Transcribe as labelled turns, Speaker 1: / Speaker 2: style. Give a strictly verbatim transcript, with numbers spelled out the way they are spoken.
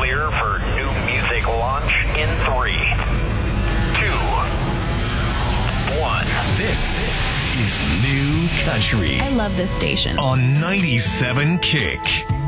Speaker 1: clear for new music launch in three, two, one.
Speaker 2: This is New Country
Speaker 3: I love this station.
Speaker 2: on ninety-seven Kick.